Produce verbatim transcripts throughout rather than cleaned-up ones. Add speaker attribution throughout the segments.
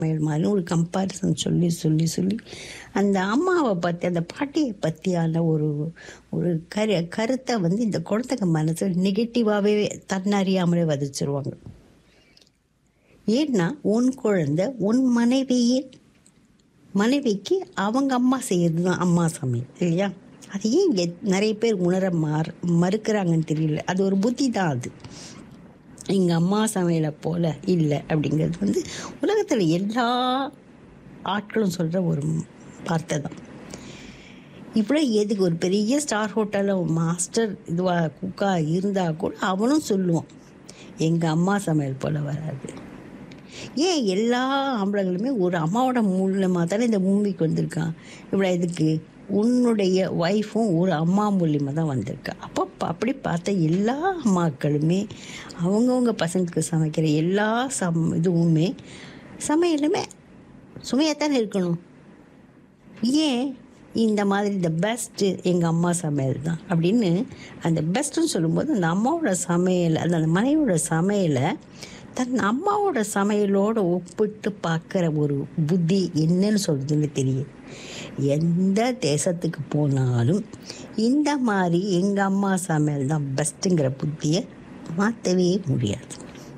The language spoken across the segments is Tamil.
Speaker 1: சமையல் மாதிரி ஒரு கம்பேரிசன் சொல்லி சொல்லி சொல்லி அந்த அம்மாவை பற்றி அந்த பாட்டியை பற்றியான ஒரு ஒரு கரு கருத்தை வந்து இந்த குழந்தைங்க மனசில் நெகட்டிவாகவே தன்னறியாமலே விதைச்சிருவாங்க. ஏன்னா உன் குழந்தை உன் மனைவியின் மனைவிக்கு அவங்க அம்மா செய்யறது தான் அம்மா சமையல் இல்லையா? அது ஏன் இங்கே நிறைய பேர் உணர மாறு மறுக்கிறாங்கன்னு தெரியல. அது ஒரு புத்தி தான். அது எங்கள் அம்மா சமையலை போல் இல்லை அப்படிங்கிறது வந்து உலகத்தில் எல்லா ஆட்களும் சொல்கிற ஒரு வார்த்தை தான். இப்படி எதுக்கு ஒரு பெரிய ஸ்டார் ஹோட்டலில் மாஸ்டர் இதுவாக குக்காக இருந்தால் கூட அவனும் சொல்லுவான் எங்கள் அம்மா சமையல் போல் வராது. ஏன் எல்லா ஆம்பளைங்களுமே ஒரு அம்மாவோட மூலியமாக தானே இந்த பூமிக்கு வந்திருக்கான். இவ்வளோ இதுக்கு உன்னுடைய ஒய்ஃபும் ஒரு அம்மா மூலியமாக தான் வந்திருக்கா. அப்போ அப்படி பார்த்தா எல்லா அம்மாக்களுமே அவங்கவுங்க பசங்களுக்கு சமைக்கிற எல்லா சம் இதுவுமே சமையலுமே சுமையாகத்தானே இருக்கணும். ஏன் இந்த மாதிரி இந்த பெஸ்ட்டு எங்கள் அம்மா சமையல் தான் அப்படின்னு அந்த பெஸ்ட்டுன்னு சொல்லும்போது அந்த அம்மாவோட சமையல் அந்த அந்த மனைவியோட சமையலை தன் அம்மாவோட சமையலோடு ஒப்பிட்டு பார்க்குற ஒரு புத்தி என்னன்னு சொல்கிறதுன்னு தெரியும். எந்த தேசத்துக்கு போனாலும் இந்த மாதிரி எங்கள் அம்மா சமையல் தான் பெஸ்ட்டுங்கிற புத்தியை மாற்றவே முடியாது.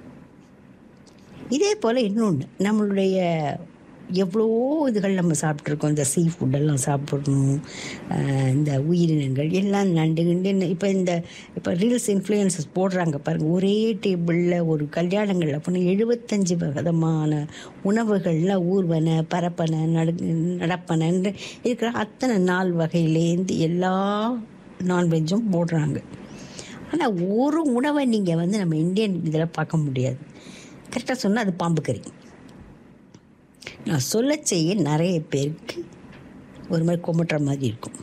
Speaker 1: இதே போல் இன்னொன்று, நம்மளுடைய எவ்வளோ இதுகள் நம்ம சாப்பிட்ருக்கோம். இந்த சீ ஃபுட்டெல்லாம் சாப்பிடணும், இந்த உயிரினங்கள் எல்லாம் நண்டு கிண்டு. இப்போ இந்த இப்போ ரீல்ஸ் இன்ஃப்ளூயன்சஸ் போடுறாங்க பாருங்கள், ஒரே டேபிளில் ஒரு கல்யாணங்களில் போனால் எழுபத்தஞ்சி விதமான உணவுகளில் ஊர்வனை பரப்பனை நடு நடப்பனன்று இருக்கிற அத்தனை நாள் வகையிலேருந்து எல்லா நான்வெஜ்ஜும் போடுறாங்க. ஆனால் ஒரு உணவை நீங்கள் வந்து நம்ம இந்தியன் இதில் பார்க்க முடியாது. கரெக்டாக சொன்னால் அது பாம்பு கறி. நான் சொல்ல செய்ய நிறைய பேருக்கு ஒரு மாதிரி கொமட்டுற மாதிரி இருக்கும்.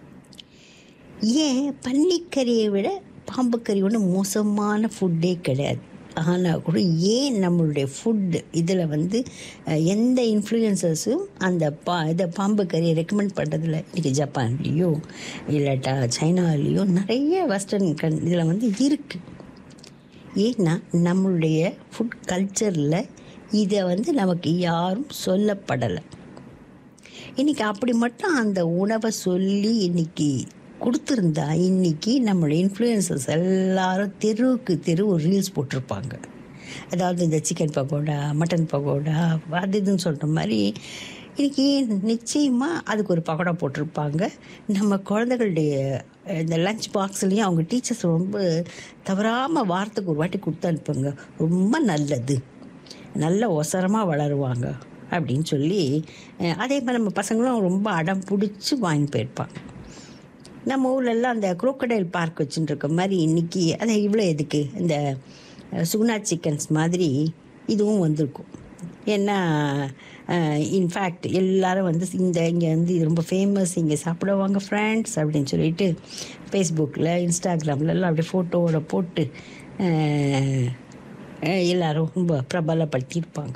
Speaker 1: ஏன் பன்னிக்கறியை விட பாம்பு கறி ஒன்றும் மோசமான ஃபுட்டே கிடையாது. ஆனால் கூட ஏன் நம்மளுடைய ஃபுட்டு இதில் வந்து எந்த இன்ஃப்ளூயன்சஸும் அந்த பா இதை பாம்பு கறியை ரெக்கமெண்ட் பண்ணுறதில்ல. இன்றைக்கி ஜப்பான்லேயோ இல்லாட்டா சைனாலேயோ நிறைய வெஸ்டர்ன் கன் இதில் வந்து இருக்குது. ஏன்னா நம்மளுடைய ஃபுட் கல்ச்சரில் இதை வந்து நமக்கு யாரும் சொல்லப்படலை. இன்றைக்கி அப்படி மட்டும் அந்த உணவை சொல்லி இன்றைக்கி கொடுத்துருந்தா இன்றைக்கி நம்மளுடைய இன்ஃப்ளூயன்சஸ் எல்லோரும் தெருவுக்கு தெரு ஒரு ரீல்ஸ் போட்டிருப்பாங்க. அதாவது இந்த சிக்கன் பக்கோடா மட்டன் பக்கோடா அது இதுன்னு சொல்கிற மாதிரி இன்றைக்கி நிச்சயமாக அதுக்கு ஒரு பக்கோடா போட்டிருப்பாங்க. நம்ம குழந்தைகளுடைய இந்த லஞ்ச் பாக்ஸ்லேயும் அவங்க டீச்சர்ஸ் ரொம்ப தவறாமல் வாரத்துக்கு ஒரு வாட்டி கொடுத்து அனுப்புங்க, ரொம்ப நல்லது, நல்ல ஒசரமாக வளருவாங்க அப்படின்னு சொல்லி. அதே மாதிரி நம்ம பசங்களும் ரொம்ப அடம் பிடிச்சி வாங்கி போயிருப்பாங்க. நம்ம ஊர்லெல்லாம் அந்த குரோக்கடைல் பார்க் வச்சுட்டு இருக்க மாதிரி இன்றைக்கி அதை இவ்வளோ எதுக்கு இந்த சுகுணா சிக்கன்ஸ் மாதிரி இதுவும் வந்திருக்கும். ஏன்னா இன்ஃபேக்ட் எல்லோரும் வந்து இந்த இங்கே வந்து இது ரொம்ப ஃபேமஸ், இங்கே சாப்பிடுவாங்க ஃப்ரெண்ட்ஸ் அப்படின்னு சொல்லிட்டு ஃபேஸ்புக்கில் இன்ஸ்டாகிராம்லலாம் அப்படியே ஃபோட்டோவோட போட்டு எல்லோரும் ரொம்ப பிரபலப்படுத்தியிருப்பாங்க.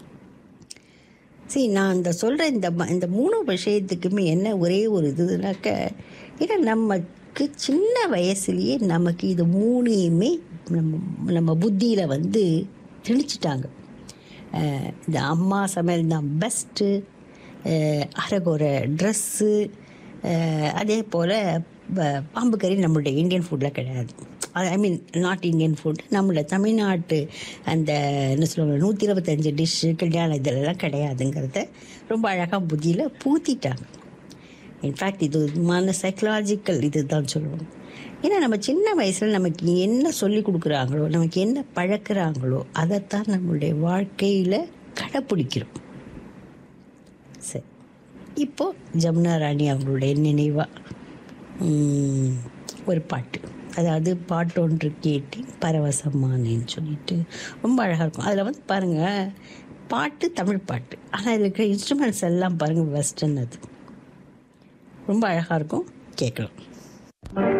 Speaker 1: சரி, நான் இந்த சொல்கிற இந்த இந்த மூணு விஷயத்துக்குமே என்ன ஒரே ஒரு இதுனாக்க, ஏன்னா நமக்கு சின்ன வயசுலேயே நமக்கு இது மூணையுமே நம்ம நம்ம புத்தியில் வந்து திணிச்சிட்டாங்க. இந்த அம்மா சமையல் தான் பெஸ்ட்டு, அரைகுறை ட்ரெஸ்ஸு, அதே போல் பாம்பு கறி நம்மளுடைய இந்தியன் ஃபுட்டில் கிடையாது. ஐ மீன் நாட் இந்தியன் ஃபுட், நம்மளோட தமிழ்நாட்டு அந்த என்ன சொல்லுவாங்க நூற்றி இருபத்தஞ்சி டிஷ்ஷு கல்யாண இதெல்லாம் கிடையாதுங்கிறத ரொம்ப அழகாக புத்தியில் பூத்திட்டாங்க. இன்ஃபேக்ட் இது மன சைக்கலாஜிக்கல் இது தான் சொல்லுவாங்க. ஏன்னா நம்ம சின்ன வயசில் நமக்கு என்ன சொல்லி கொடுக்குறாங்களோ, நமக்கு என்ன பழக்கிறாங்களோ அதைத்தான் நம்மளுடைய வாழ்க்கையில் கடைப்பிடிக்கிறோம். சரி, இப்போது ஜமுனா ராணி அவங்களுடைய நினைவாக ஒரு பாட்டு, அதாவது பாட்டு ஒன்று கேட்டேன் பரவசமானேன்னு சொல்லிட்டு ரொம்ப அழகாக இருக்கும். அதில் வந்து பாருங்கள், பாட்டு தமிழ் பாட்டு, ஆனால் இதில் இருக்கிற இன்ஸ்ட்ருமெண்ட்ஸ் எல்லாம் பாருங்கள் வெஸ்டர்ன். அது ரொம்ப அழகாக இருக்கும், கேட்கலாம்.